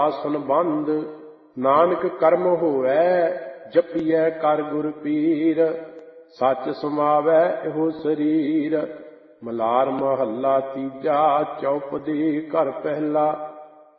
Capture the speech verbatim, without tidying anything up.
ਆਸਨ ਬੰਦ। ਨਾਨਕ ਕਰਮ ਹੋਵੈ ਜਪੀਐ ਕਰ ਗੁਰ ਪੀਰ। ਸੱਚ ਸਮਾਵੈ ਇਹੋ ਸਰੀਰ। ਮਲਾਰ ਮਹੱਲਾ ਤੀਜਾ ਚੌਪਦੀ ਘਰ ਪਹਿਲਾ।